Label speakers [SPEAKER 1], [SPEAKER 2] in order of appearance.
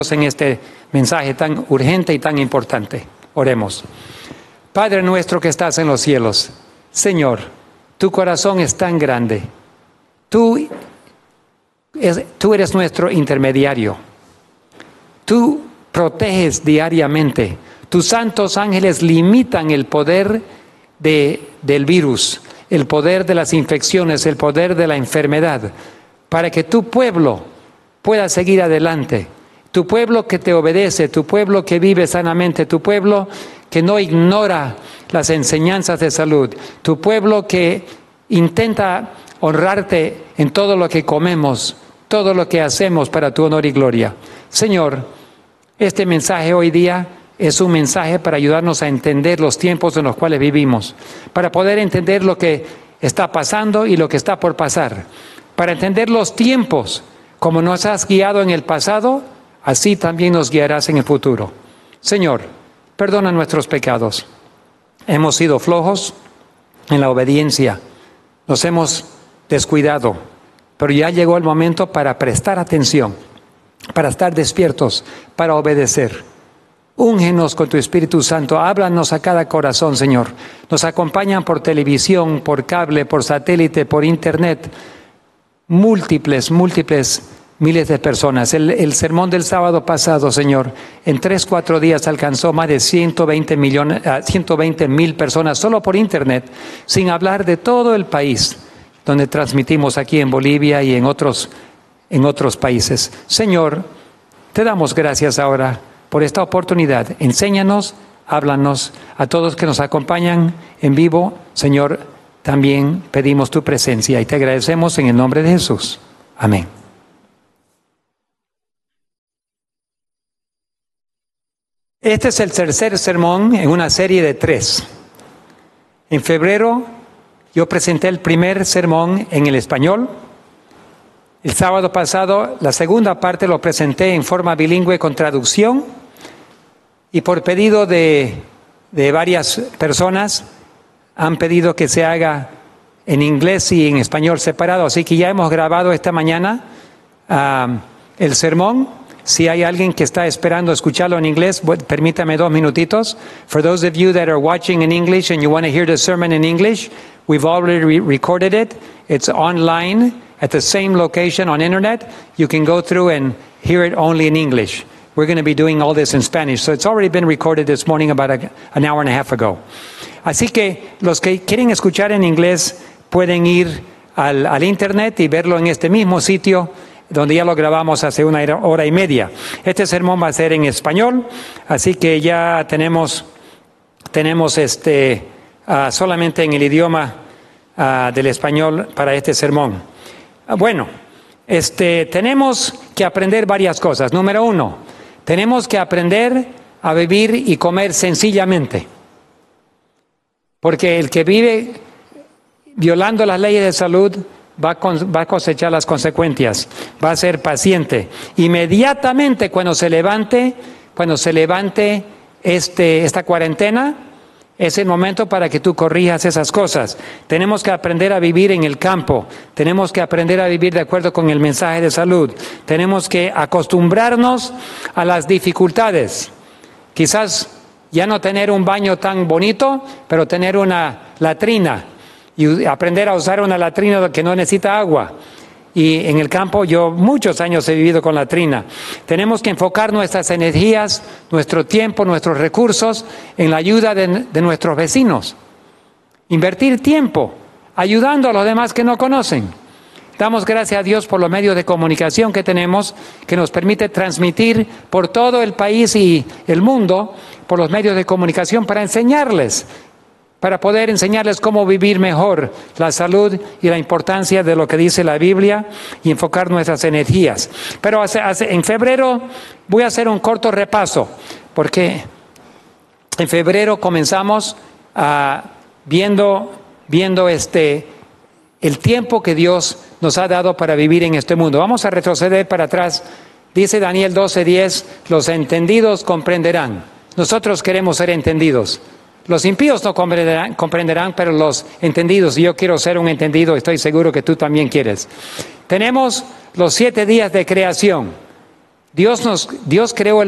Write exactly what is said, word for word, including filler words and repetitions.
[SPEAKER 1] en este mensaje tan urgente y tan importante. Oremos. Padre nuestro que estás en los cielos, Señor, tu corazón es tan grande. Tú, es, tú eres nuestro intermediario. Tú proteges diariamente. Tus santos ángeles limitan el poder de, del virus, el poder de las infecciones, el poder de la enfermedad, para que tu pueblo pueda seguir adelante. Tu pueblo que te obedece, tu pueblo que vive sanamente, tu pueblo que no ignora las enseñanzas de salud, tu pueblo que intenta honrarte en todo lo que comemos, todo lo que hacemos para tu honor y gloria. Señor, este mensaje hoy día es un mensaje para ayudarnos a entender los tiempos en los cuales vivimos, para poder entender lo que está pasando y lo que está por pasar, para entender los tiempos, como nos has guiado en el pasado, así también nos guiarás en el futuro. Señor, perdona nuestros pecados. Hemos sido flojos en la obediencia, nos hemos descuidado, pero ya llegó el momento para prestar atención, para estar despiertos, para obedecer. Úngenos con tu Espíritu Santo, háblanos a cada corazón, Señor. Nos acompañan por televisión, por cable, por satélite, por internet, múltiples, múltiples miles de personas. El, el sermón del sábado pasado, Señor, en tres, cuatro días alcanzó más de ciento veinte millones, uh, ciento veinte mil personas solo por internet, sin hablar de todo el país, donde transmitimos aquí en Bolivia y en otros, en otros países. Señor, te damos gracias ahora por esta oportunidad. Enséñanos, háblanos a todos que nos acompañan en vivo. Señor, también pedimos tu presencia y te agradecemos en el nombre de Jesús. Amén. Este es el tercer sermón en una serie de tres. En febrero yo presenté el primer sermón en el español. El sábado pasado la segunda parte lo presenté en forma bilingüe con traducción. Y por pedido de, de varias personas han pedido que se haga en inglés y en español separado. Así que ya hemos grabado esta mañana uh, el sermón. Si hay alguien que está esperando escucharlo en inglés, permítame dos minutitos. For those of you that are watching in English and you want to hear the sermon in English, we've already re- recorded it. It's online at the same location on internet. You can go through and hear it only in English. We're going to be doing all this in Spanish. So it's already been recorded this morning about a, an hour and a half ago. Así que los que quieren escuchar en inglés pueden ir al, al internet y verlo en este mismo sitio donde ya lo grabamos hace una hora y media. Este sermón va a ser en español, así que ya tenemos, tenemos este, uh, solamente en el idioma uh, del español para este sermón. Uh, bueno, este, tenemos que aprender varias cosas. Número uno, tenemos que aprender a vivir y comer sencillamente. Porque el que vive violando las leyes de salud Va a, con, va a cosechar las consecuencias, va a ser paciente. Inmediatamente cuando se levante, cuando se levante este, esta cuarentena, es el momento para que tú corrijas esas cosas. Tenemos que aprender a vivir en el campo, tenemos que aprender a vivir de acuerdo con el mensaje de salud, tenemos que acostumbrarnos a las dificultades. Quizás ya no tener un baño tan bonito, pero tener una latrina. Y aprender a usar una latrina que no necesita agua. Y en el campo yo muchos años he vivido con latrina. Tenemos que enfocar nuestras energías, nuestro tiempo, nuestros recursos en la ayuda de, de nuestros vecinos. Invertir tiempo ayudando a los demás que no conocen. Damos gracias a Dios por los medios de comunicación que tenemos, que nos permite transmitir por todo el país y el mundo, por los medios de comunicación para enseñarles, para poder enseñarles cómo vivir mejor la salud y la importancia de lo que dice la Biblia y enfocar nuestras energías. Pero hace, hace, en febrero voy a hacer un corto repaso, porque en febrero comenzamos uh, viendo, viendo este, el tiempo que Dios nos ha dado para vivir en este mundo. Vamos a retroceder para atrás. Dice Daniel doce diez, los entendidos comprenderán. Nosotros queremos ser entendidos. Los impíos no comprenderán, comprenderán, pero los entendidos, y yo quiero ser un entendido, estoy seguro que tú también quieres. Tenemos los siete días de creación. Dios, nos, Dios creó el